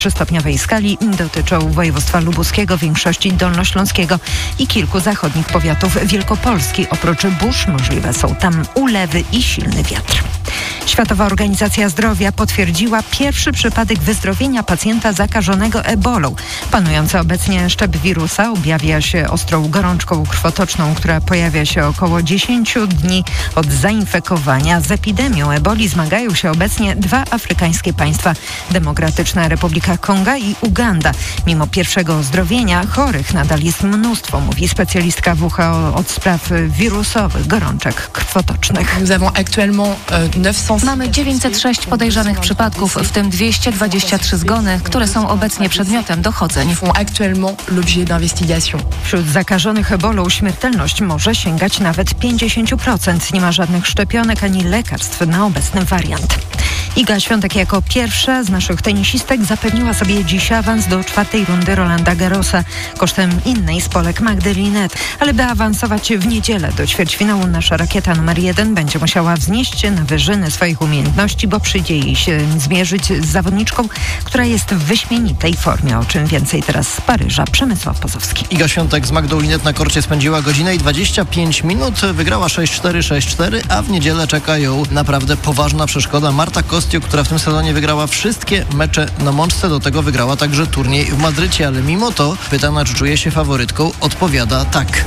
stopniowej skali dotyczą województwa lubuskiego, większości dolnośląskiego i kilku zachodnich powiatów Wielkopolski. Oprócz burz możliwe są tam ulewy i silny wiatr. Światowa Organizacja Zdrowia potwierdziła pierwszy przypadek wyzdrowienia pacjenta zakażonego ebolą. Panujący obecnie szczep wirusa objawia się ostrą gorączką krwotoczną, która pojawia się około 10 dni od zainfekowania. Z epidemią eboli zmagają się obecnie dwa afrykańskie państwa: Demokratyczna Republika Konga i Uganda. Mimo pierwszego ozdrowienia chorych nadal jest mnóstwo, mówi specjalistka WHO od spraw wirusowych gorączek krwotocznych. Mamy 906 podejrzanych przypadków, w tym 223 zgony, które są obecnie przedmiotem dochodzeń. Wśród zakażonych ebolą śmiertelność może sięgać nawet 50%. Nie ma żadnych szczepionek ani lekarstw na obecny wariant. Iga Świątek jako pierwsza z naszych tenisistek zapewniła sobie dziś awans do czwartej rundy Rolanda Garrosa kosztem innej z Polek Magdy Linette. Ale by awansować w niedzielę do ćwierćfinału, nasza rakieta numer 1 będzie musiała wznieść się na wyżyny swoich umiejętności, bo przyjdzie jej się zmierzyć z zawodniczką, która jest w wyśmienitej formie. O czym więcej teraz z Paryża Przemysław Pozowski. Iga Świątek z Magdą Linette na korcie spędziła godzinę i 25 minut. Wygrała 6-4, 6-4, a w niedzielę czeka ją naprawdę poważna przeszkoda. Marta Kostiuk, która w tym sezonie wygrała wszystkie mecze na mączce, do tego wygrała także turniej w Madrycie, ale mimo to, pytana czy czuje się faworytką, odpowiada tak.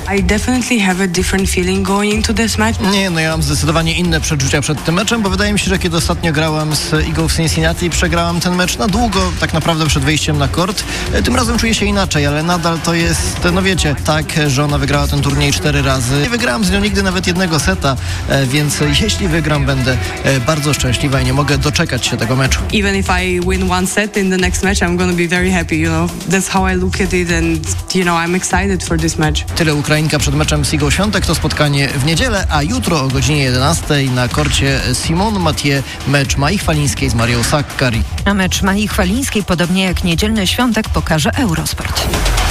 Nie, ja mam zdecydowanie inne przeczucia przed tym meczem, bo wydaje mi się, że kiedy ostatnio grałam z Igą w Cincinnati, przegrałam ten mecz na długo, tak naprawdę przed wejściem na kort. Tym razem czuję się inaczej, ale nadal to jest, no wiecie, tak, że ona wygrała ten turniej 4 razy. Nie wygrałam z nią nigdy nawet jednego seta, więc jeśli wygram, będę bardzo szczęśliwa i nie mogę doczekać się tego meczu. Even if I win one set in the next match, I'm going to be very happy, That's how I look at it and, I'm excited for this match. Tyle Ukrainka przed meczem z Igą Świątek. To spotkanie w niedzielę, a jutro o godzinie 11 na korcie Simone Mathieu mecz Mai Chwalińskiej z Marią Sakkari. A mecz Mai Chwalińskiej, podobnie jak niedzielny Świątek, pokaże Eurosport.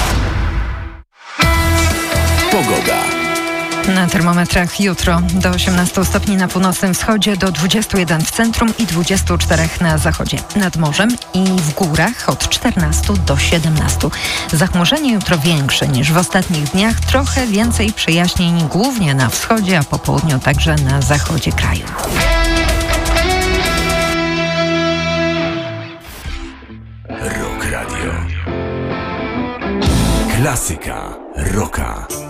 Pogoda. Na termometrach jutro do 18 stopni na północnym wschodzie, do 21 w centrum i 24 na zachodzie. Nad morzem i w górach od 14 do 17. Zachmurzenie jutro większe niż w ostatnich dniach. Trochę więcej przejaśnień głównie na wschodzie, a po południu także na zachodzie kraju. Rock Radio. Klasyka rocka.